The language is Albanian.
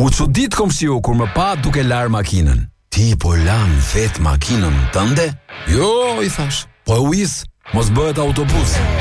U çudit komshiu kur më pa duke lar makinën. Ti po lan vet makinën tënde? Jo, i thash. Po u is, mos bëhet autobus.